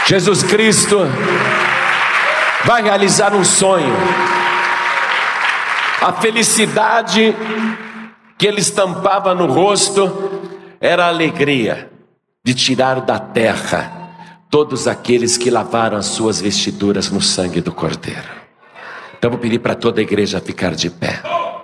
Jesus Cristo vai realizar um sonho. A felicidade que ele estampava no rosto era a alegria de tirar da terra todos aqueles que lavaram as suas vestiduras no sangue do Cordeiro. Então vou pedir para toda a igreja ficar de pé.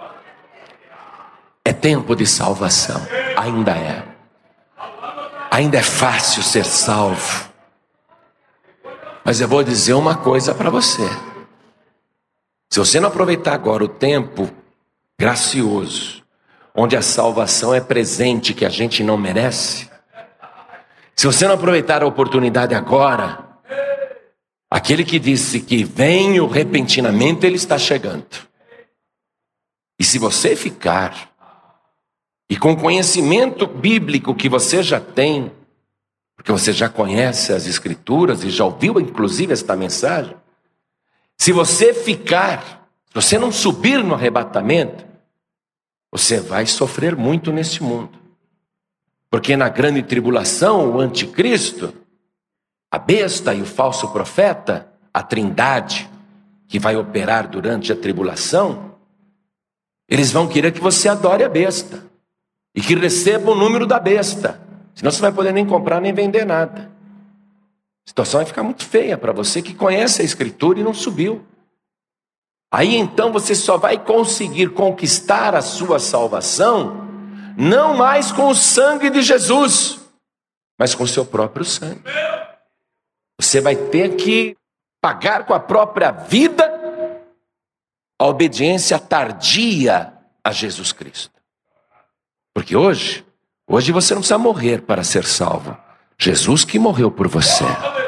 É tempo de salvação, ainda é. Ainda é fácil ser salvo. Mas eu vou dizer uma coisa para você. Se você não aproveitar agora o tempo gracioso, onde a salvação é presente que a gente não merece, se você não aproveitar a oportunidade agora, aquele que disse que venho repentinamente, ele está chegando. E se você ficar, e com o conhecimento bíblico que você já tem, porque você já conhece as Escrituras e já ouviu inclusive esta mensagem, se você ficar, se você não subir no arrebatamento, você vai sofrer muito neste mundo. Porque na grande tribulação, o anticristo, a besta e o falso profeta, a trindade que vai operar durante a tribulação, eles vão querer que você adore a besta e que receba o número da besta. Senão você não vai poder nem comprar nem vender nada. A situação vai ficar muito feia para você que conhece a Escritura e não subiu. Aí então você só vai conseguir conquistar a sua salvação, não mais com o sangue de Jesus, mas com o seu próprio sangue. Você vai ter que pagar com a própria vida a obediência tardia a Jesus Cristo. Porque hoje você não precisa morrer para ser salvo. Jesus que morreu por você.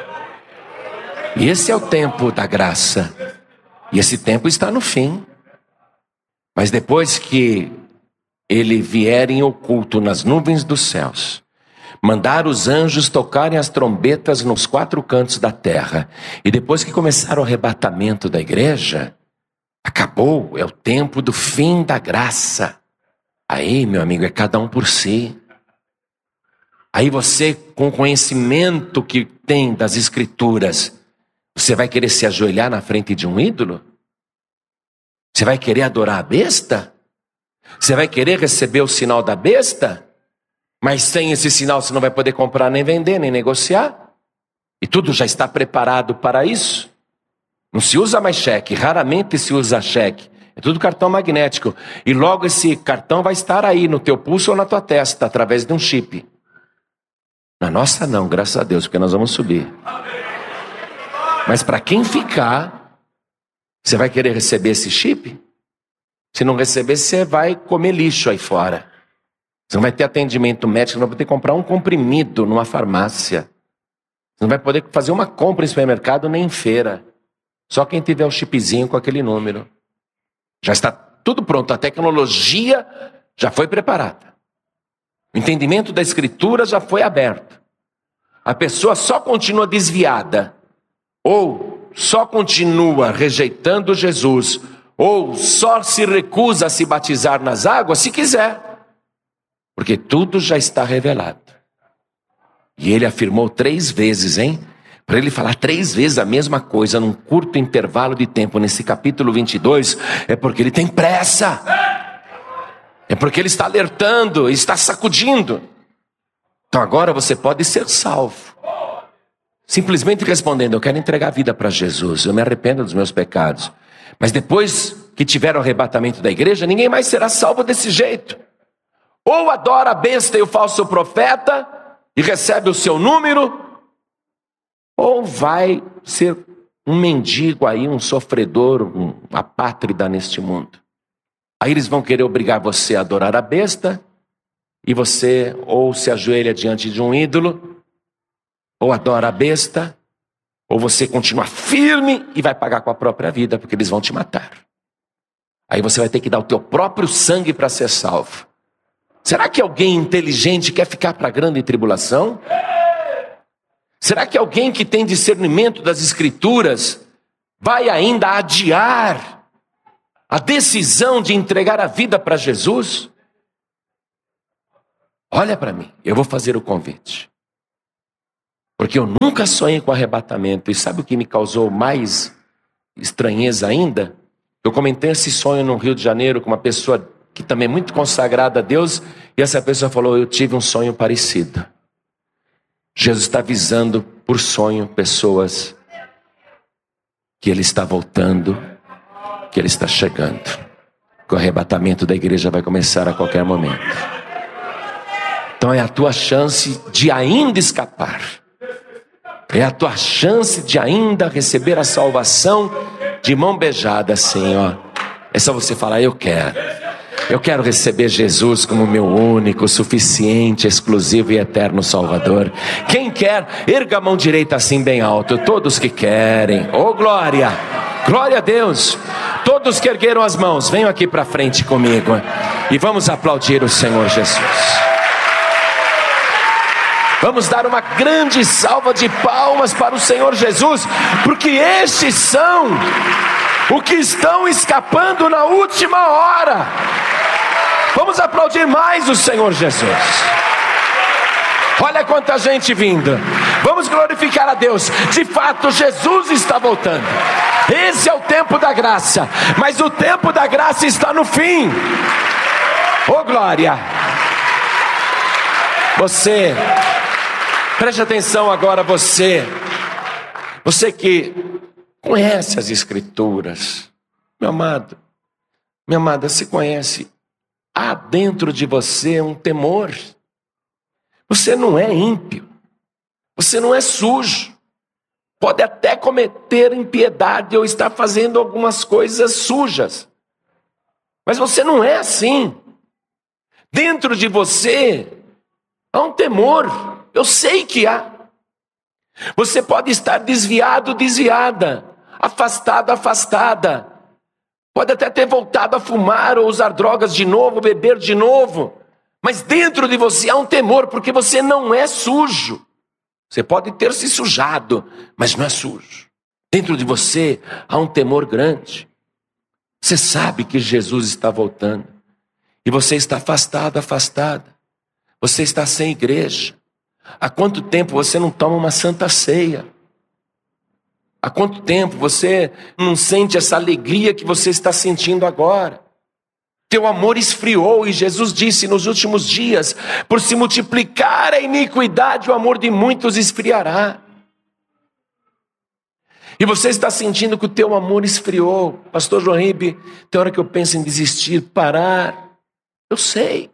E esse é o tempo da graça. E esse tempo está no fim. Mas depois que ele vier em oculto nas nuvens dos céus, mandar os anjos tocarem as trombetas nos 4 cantos da terra, e depois que começar o arrebatamento da igreja, acabou, é o tempo do fim da graça. Aí, meu amigo, é cada um por si. Aí você, com o conhecimento que tem das Escrituras, você vai querer se ajoelhar na frente de um ídolo? Você vai querer adorar a besta? Você vai querer receber o sinal da besta? Mas sem esse sinal você não vai poder comprar, nem vender, nem negociar? E tudo já está preparado para isso? Não se usa mais cheque, raramente se usa cheque. É tudo cartão magnético. E logo esse cartão vai estar aí no teu pulso ou na tua testa, através de um chip. Na nossa não, graças a Deus, porque nós vamos subir. Mas para quem ficar, você vai querer receber esse chip? Se não receber, você vai comer lixo aí fora. Você não vai ter atendimento médico, não vai poder comprar um comprimido numa farmácia. Você não vai poder fazer uma compra em supermercado nem em feira. Só quem tiver o chipzinho com aquele número. Já está tudo pronto, a tecnologia já foi preparada. O entendimento da Escritura já foi aberto. A pessoa só continua desviada, ou só continua rejeitando Jesus, ou só se recusa a se batizar nas águas se quiser. Porque tudo já está revelado. E ele afirmou 3 vezes, para ele falar 3 vezes a mesma coisa num curto intervalo de tempo, nesse capítulo 22, é porque ele tem pressa. É porque ele está alertando, está sacudindo. Então agora você pode ser salvo. Simplesmente respondendo, eu quero entregar a vida para Jesus, eu me arrependo dos meus pecados. Mas depois que tiver o arrebatamento da igreja, ninguém mais será salvo desse jeito. Ou adora a besta e o falso profeta e recebe o seu número, ou vai ser um mendigo aí, um sofredor, um apátrida neste mundo. Aí eles vão querer obrigar você a adorar a besta, e você ou se ajoelha diante de um ídolo, ou adora a besta, ou você continua firme e vai pagar com a própria vida, porque eles vão te matar. Aí você vai ter que dar o teu próprio sangue para ser salvo. Será que alguém inteligente quer ficar para a grande tribulação? Será que alguém que tem discernimento das Escrituras vai ainda adiar a decisão de entregar a vida para Jesus? Olha para mim, eu vou fazer o convite. Porque eu nunca sonhei com arrebatamento. E sabe o que me causou mais estranheza ainda? Eu comentei esse sonho no Rio de Janeiro com uma pessoa que também é muito consagrada a Deus, e essa pessoa falou: eu tive um sonho parecido. Jesus está avisando por sonho pessoas que Ele está voltando, que Ele está chegando, que o arrebatamento da igreja vai começar a qualquer momento. Então é a tua chance de ainda escapar, é a tua chance de ainda receber a salvação de mão beijada, assim, ó. É só você falar: eu quero receber Jesus como meu único, suficiente, exclusivo e eterno Salvador. Quem quer, erga a mão direita assim bem alto. Todos que querem, oh glória, glória a Deus. Todos que ergueram as mãos, venham aqui para frente comigo e vamos aplaudir o Senhor Jesus. Vamos dar uma grande salva de palmas para o Senhor Jesus, porque estes são o que estão escapando na última hora. Vamos aplaudir mais o Senhor Jesus. Olha quanta gente vindo. Vamos glorificar a Deus. De fato, Jesus está voltando. Esse é o tempo da graça, mas o tempo da graça está no fim. Oh glória. Você, preste atenção agora, você que conhece as Escrituras, meu amado, minha amada, você conhece. Há dentro de você um temor. Você não é ímpio, você não é sujo, pode até cometer impiedade ou estar fazendo algumas coisas sujas, mas você não é assim. Dentro de você há um temor, eu sei que há. Você pode estar desviado, desviada, afastado, afastada, pode até ter voltado a fumar ou usar drogas de novo, beber de novo, mas dentro de você há um temor, porque você não é sujo. Você pode ter se sujado, mas não é sujo. Dentro de você há um temor grande. Você sabe que Jesus está voltando, e você está afastado, afastada. Você está sem igreja. Há quanto tempo você não toma uma santa ceia? Há quanto tempo você não sente essa alegria que você está sentindo agora? Teu amor esfriou, e Jesus disse nos últimos dias: por se multiplicar a iniquidade, o amor de muitos esfriará. E você está sentindo que o teu amor esfriou. Pastor João Ribe, tem hora que eu penso em desistir, parar. Eu sei.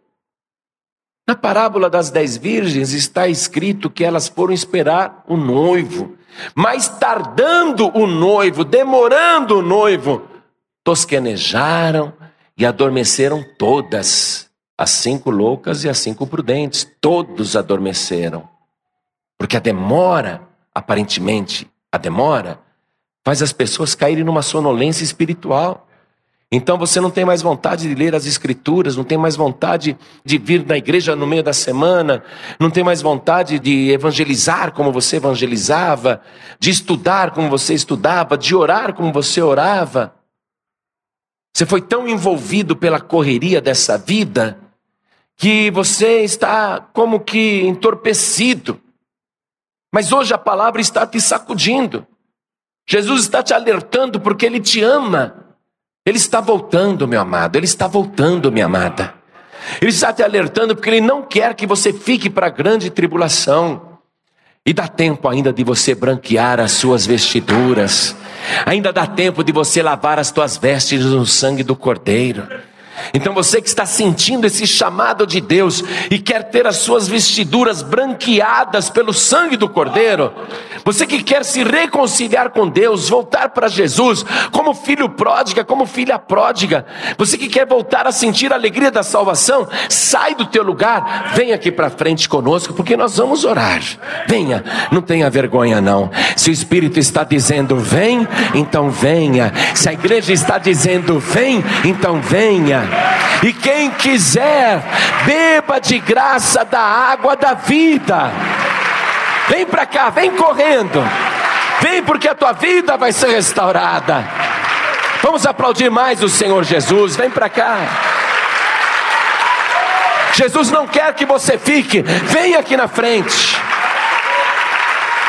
Na parábola das 10 virgens está escrito que elas foram esperar o noivo, mas tardando o noivo, demorando o noivo, tosquenejaram e adormeceram todas, as 5 loucas e as 5 prudentes, todos adormeceram. Porque a demora, aparentemente, a demora faz as pessoas caírem numa sonolência espiritual. Então você não tem mais vontade de ler as Escrituras, não tem mais vontade de vir na igreja no meio da semana, não tem mais vontade de evangelizar como você evangelizava, de estudar como você estudava, de orar como você orava. Você foi tão envolvido pela correria dessa vida que você está como que entorpecido. Mas hoje a palavra está te sacudindo. Jesus está te alertando porque Ele te ama. Ele está voltando, meu amado. Ele está voltando, minha amada. Ele está te alertando porque Ele não quer que você fique para a grande tribulação. E dá tempo ainda de você branquear as suas vestiduras. Ainda dá tempo de você lavar as tuas vestes no sangue do Cordeiro. Então você que está sentindo esse chamado de Deus e quer ter as suas vestiduras branqueadas pelo sangue do Cordeiro, você que quer se reconciliar com Deus, voltar para Jesus, como filho pródiga, como filha pródiga, você que quer voltar a sentir a alegria da salvação, sai do teu lugar, vem aqui para frente conosco, porque nós vamos orar. Venha, não tenha vergonha não. Se o Espírito está dizendo vem, então venha. Se a igreja está dizendo vem, então venha. E quem quiser, beba de graça da água da vida. Vem para cá, vem correndo. Vem, porque a tua vida vai ser restaurada. Vamos aplaudir mais o Senhor Jesus. Vem para cá. Jesus não quer que você fique. Vem aqui na frente.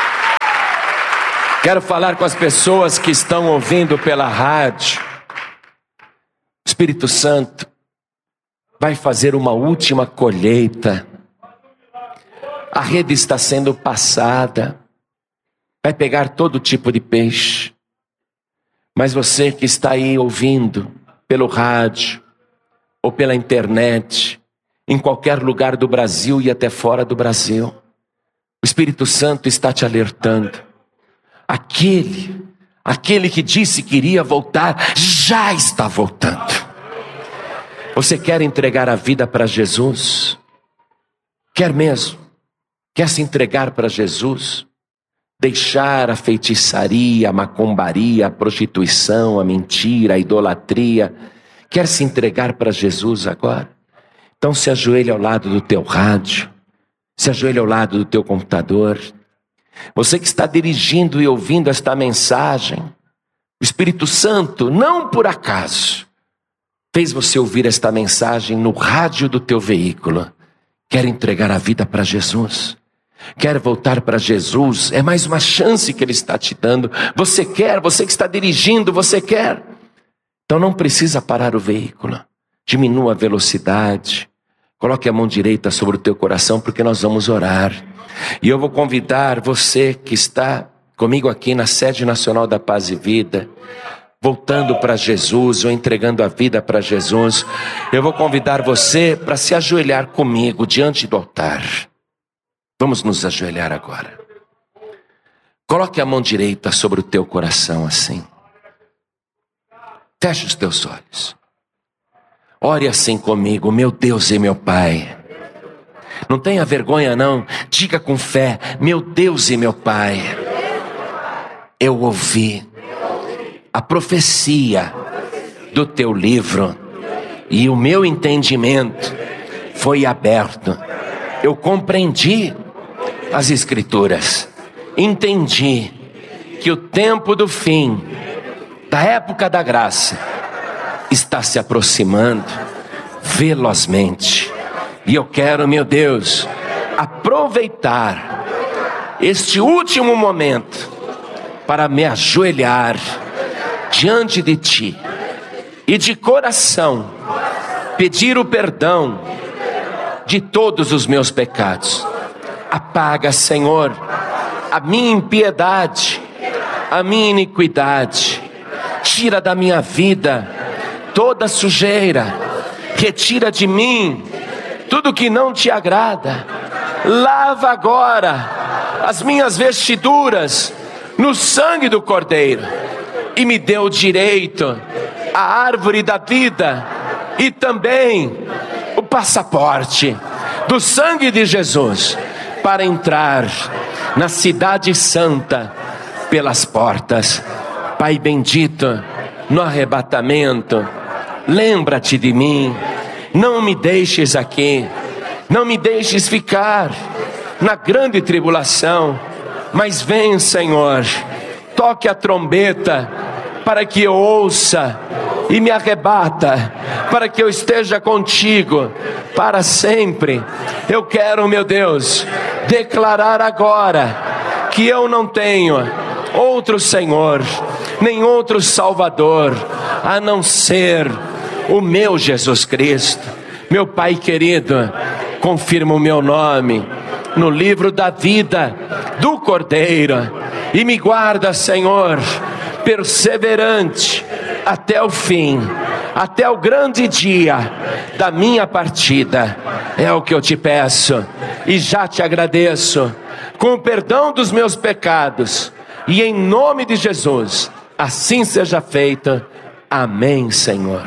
Quero falar com as pessoas que estão ouvindo pela rádio. O Espírito Santo vai fazer uma última colheita. A rede está sendo passada. Vai pegar todo tipo de peixe. Mas você que está aí ouvindo pelo rádio ou pela internet, em qualquer lugar do Brasil e até fora do Brasil, o Espírito Santo está te alertando. Aquele que disse que iria voltar, já está voltando. Você quer entregar a vida para Jesus? Quer mesmo? Quer se entregar para Jesus? Deixar a feitiçaria, a macumbaria, a prostituição, a mentira, a idolatria. Quer se entregar para Jesus agora? Então se ajoelhe ao lado do teu rádio. Se ajoelhe ao lado do teu computador. Você que está dirigindo e ouvindo esta mensagem, o Espírito Santo, não por acaso, fez você ouvir esta mensagem no rádio do teu veículo. Quer entregar a vida para Jesus? Quer voltar para Jesus? É mais uma chance que Ele está te dando. Você quer? Você que está dirigindo, você quer? Então não precisa parar o veículo. Diminua a velocidade. Coloque a mão direita sobre o teu coração, porque nós vamos orar. E eu vou convidar você que está comigo aqui na sede nacional da Paz e Vida, voltando para Jesus ou entregando a vida para Jesus. Eu vou convidar você para se ajoelhar comigo diante do altar. Vamos nos ajoelhar agora. Coloque a mão direita sobre o teu coração assim. Feche os teus olhos. Ore assim comigo: meu Deus e meu Pai. Não tenha vergonha não, diga com fé: meu Deus e meu Pai, eu ouvi a profecia do teu livro e o meu entendimento foi aberto. Eu compreendi as Escrituras, entendi que o tempo do fim, da época da graça, está se aproximando velozmente. E eu quero, meu Deus, aproveitar este último momento para me ajoelhar diante de Ti e de coração pedir o perdão de todos os meus pecados. Apaga, Senhor, a minha impiedade, a minha iniquidade. Tira da minha vida toda sujeira. Retira de mim tudo que não Te agrada. Lava agora as minhas vestiduras no sangue do Cordeiro e me dê o direito à árvore da vida e também o passaporte do sangue de Jesus para entrar na cidade santa pelas portas. Pai bendito, no arrebatamento, lembra-te de mim. Não me deixes aqui, não me deixes ficar na grande tribulação, mas vem, Senhor, toque a trombeta para que eu ouça e me arrebata, para que eu esteja contigo para sempre. Eu quero, meu Deus, declarar agora que eu não tenho outro Senhor, nem outro Salvador, a não ser o meu Jesus Cristo. Meu Pai querido, confirma o meu nome no livro da vida do Cordeiro e me guarda, Senhor, perseverante até o fim, até o grande dia da minha partida. É o que eu te peço e já te agradeço, com o perdão dos meus pecados, e em nome de Jesus, assim seja feito. Amém, Senhor.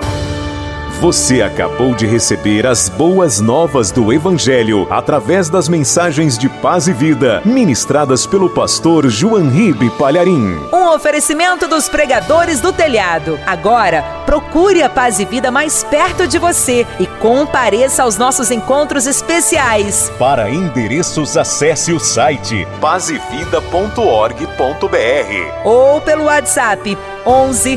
Você acabou de receber as boas novas do Evangelho através das mensagens de Paz e Vida, ministradas pelo pastor João Ribe Palharim. Um oferecimento dos pregadores do telhado. Agora, procure a Paz e Vida mais perto de você e compareça aos nossos encontros especiais. Para endereços, acesse o site pazevida.org.br ou pelo WhatsApp 11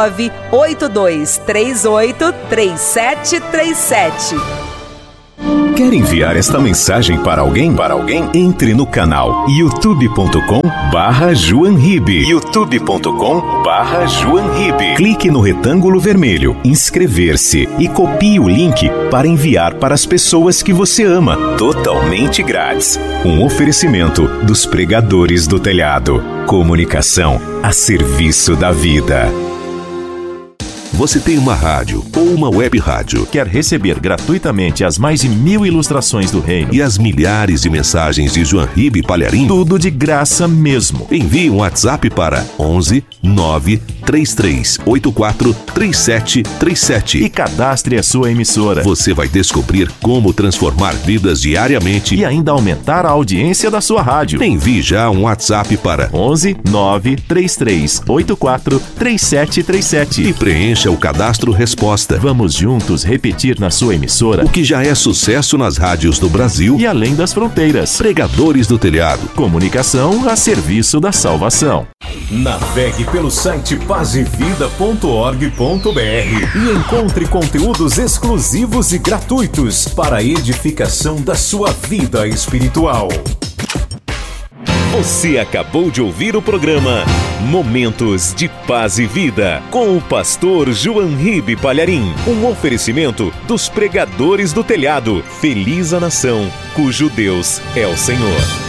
982 38 3737. Quer enviar esta mensagem para alguém? Entre no canal youtube.com/JoanRibe. youtube.com/JoanRibe. Clique no retângulo vermelho, inscrever-se e copie o link para enviar para as pessoas que você ama, totalmente grátis. Um oferecimento dos Pregadores do Telhado. Comunicação a serviço da vida. Você tem uma rádio ou uma web rádio? Quer receber gratuitamente as mais de 1000 ilustrações do reino e as milhares de mensagens de Joan Ribe Palharim? Tudo de graça mesmo. Envie um WhatsApp para 11 93384 3737 e cadastre a sua emissora. Você vai descobrir como transformar vidas diariamente e ainda aumentar a audiência da sua rádio. Envie já um WhatsApp para 11 93384 3737 e preencha o cadastro resposta. Vamos juntos repetir na sua emissora o que já é sucesso nas rádios do Brasil e além das fronteiras. Pregadores do Telhado. Comunicação a serviço da salvação. Navegue pelo site pazevida.org.br e encontre conteúdos exclusivos e gratuitos para a edificação da sua vida espiritual. Você acabou de ouvir o programa Momentos de Paz e Vida com o pastor Joan Ribe Palharim. Um oferecimento dos Pregadores do Telhado. Feliz a nação cujo Deus é o Senhor.